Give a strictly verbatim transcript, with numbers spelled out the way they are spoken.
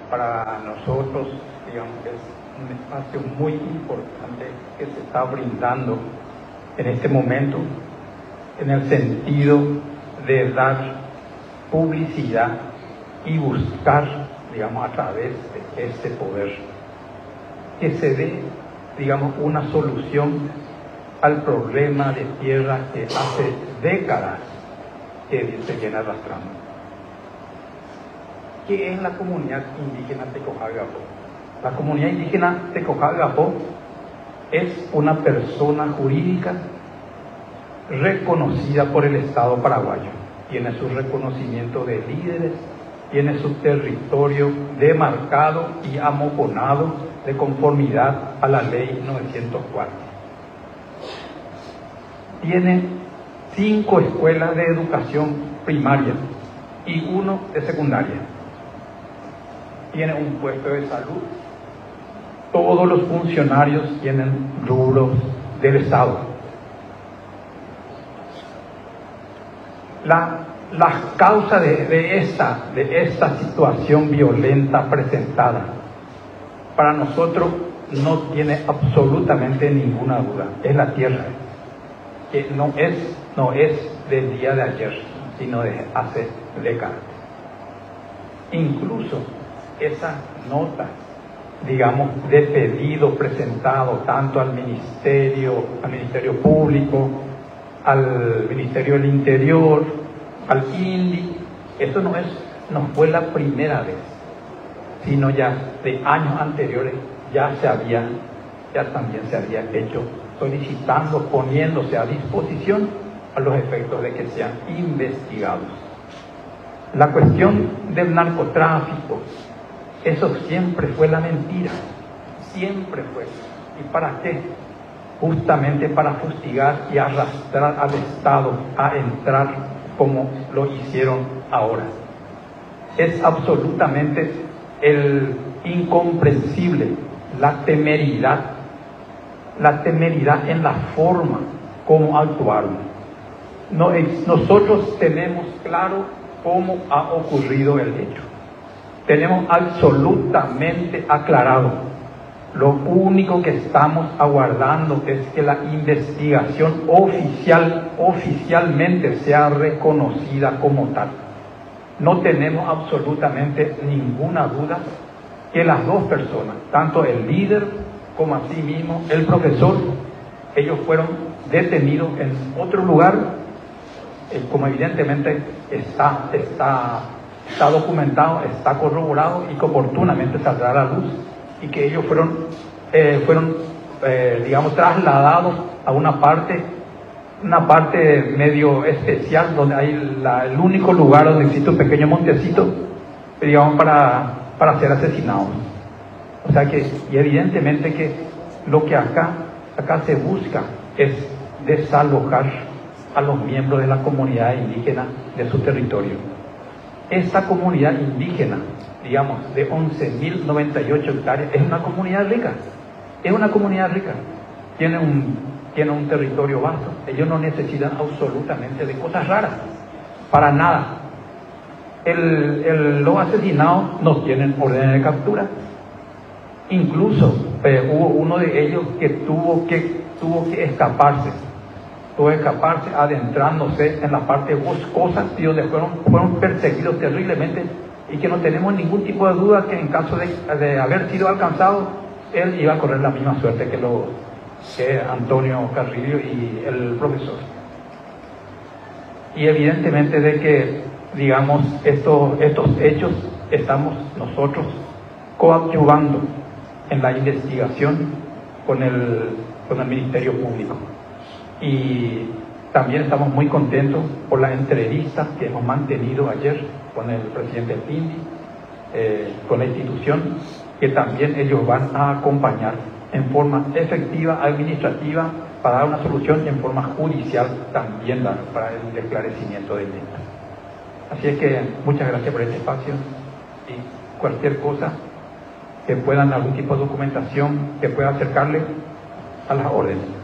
para nosotros, digamos, es un espacio muy importante que se está brindando en este momento, en el sentido de dar publicidad y buscar, digamos, a través de este poder, que se dé, digamos, una solución al problema de tierra que hace décadas que se viene arrastrando. ¿Qué es la comunidad indígena Tecojalgapó? La comunidad indígena Tecojalgapó es una persona jurídica reconocida por el Estado paraguayo. Tiene su reconocimiento de líderes, tiene su territorio demarcado y amoponado de conformidad a la ley novecientos cuatro. Tiene cinco escuelas de educación primaria y uno de secundaria. Tiene un puesto de salud. Todos los funcionarios tienen rubros del Estado. La, las causas de, de, esta, de esta situación violenta presentada, para nosotros no tiene absolutamente ninguna duda. Es la tierra, que no es, no es del día de ayer, sino de hace décadas. Incluso esa nota, digamos, de pedido presentado tanto al Ministerio, al Ministerio Público, al Ministerio del Interior, al I N D I, esto no es, no fue la primera vez, sino ya de años anteriores ya se había, ya también se había hecho, solicitando, poniéndose a disposición a los efectos de que sean investigados. La cuestión del narcotráfico, eso siempre fue la mentira, siempre fue. ¿Y para qué? Justamente para fustigar y arrastrar al Estado a entrar como lo hicieron ahora. Es absolutamente el incomprensible, la temeridad, la temeridad en la forma como actuaron. No, nosotros tenemos claro cómo ha ocurrido el hecho. Tenemos absolutamente aclarado. Lo único que estamos aguardando es que la investigación oficial, oficialmente sea reconocida como tal. No tenemos absolutamente ninguna duda que las dos personas, tanto el líder como asimismo el profesor, ellos fueron detenidos en otro lugar, eh, como evidentemente está, está, está documentado, está corroborado y que oportunamente saldrá a la luz, y que ellos fueron, eh, fueron eh, digamos, trasladados a una parte, una parte medio especial, donde hay la, el único lugar donde existe un pequeño montecito, digamos, para, para ser asesinados. O sea que, y evidentemente que lo que acá, acá se busca es desalojar a los miembros de la comunidad indígena de su territorio. Esta comunidad indígena, digamos, de once mil noventa y ocho hectáreas, es una comunidad rica, es una comunidad rica, tiene un, tiene un territorio vasto, ellos no necesitan absolutamente de cosas raras, para nada. El, el, los asesinados no tienen orden de captura, incluso eh, hubo uno de ellos que tuvo que, tuvo que escaparse, tuvo que escaparse adentrándose en la parte boscosa, y donde fueron, fueron perseguidos terriblemente, y que no tenemos ningún tipo de duda que en caso de, de haber sido alcanzado, él iba a correr la misma suerte que, lo, que Antonio Carrillo y el profesor. Y evidentemente de que, digamos, estos, estos hechos estamos nosotros coadyuvando en la investigación con el, con el Ministerio Público. Y también estamos muy contentos por la entrevista que hemos mantenido ayer con el presidente del I N D I, eh, con la institución, que también ellos van a acompañar en forma efectiva, administrativa, para dar una solución, y en forma judicial también dar para el esclarecimiento del delito. Así es que muchas gracias por este espacio, y cualquier cosa que puedan, algún tipo de documentación que pueda acercarle, a las órdenes.